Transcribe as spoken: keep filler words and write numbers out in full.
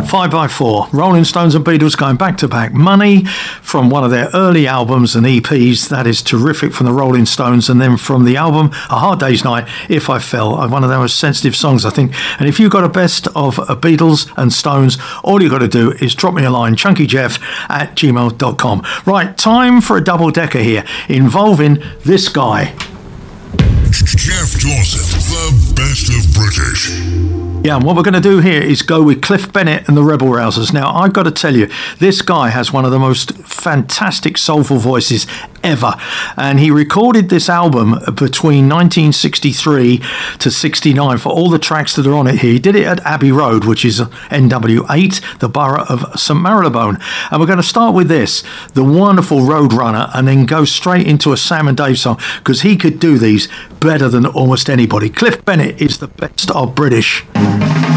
five by four, Rolling Stones and Beatles going back to back. Money from one of their early albums and E Ps, that is terrific, from the Rolling Stones. And then from the album A Hard Day's Night, If I Fell, one of their most sensitive songs, I think. And if you've got a best of Beatles and Stones, all you've got to do is drop me a line, chunkyjeff at gmail dot com. Right, time for a double decker here involving this guy. Jeff Dawson, the best of British. Yeah, and what we're going to do here is go with Cliff Bennett and the Rebel Rousers. Now, I've got to tell you, this guy has one of the most fantastic soulful voices ever. And he recorded this album between nineteen sixty-three to sixty-nine for all the tracks that are on it here. He did it at Abbey Road, which is N W eight, the borough of St Marylebone. And we're going to start with this, the wonderful Roadrunner, and then go straight into a Sam and Dave song, because he could do these better than almost anybody. Cliff Bennett is the best of British.